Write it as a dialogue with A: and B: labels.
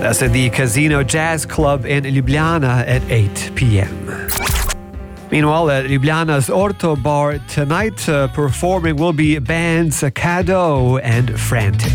A: That's at the Casino Jazz Club in Ljubljana at 8 p.m. Meanwhile, at Ljubljana's Orto Bar tonight, performing will be bands Kado and Frantic.